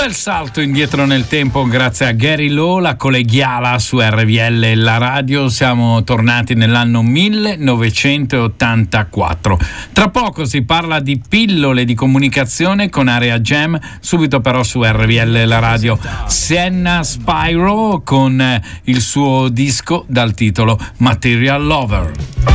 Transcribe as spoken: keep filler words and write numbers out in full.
bel salto indietro nel tempo grazie a Gary Lowe, la collegiala su R V L, la radio. Siamo tornati nell'anno millenovecentottantaquattro. Tra poco si parla di pillole di comunicazione con Area Jam, subito però su R V L, la radio, Sienna Spyro con il suo disco dal titolo Material Lover.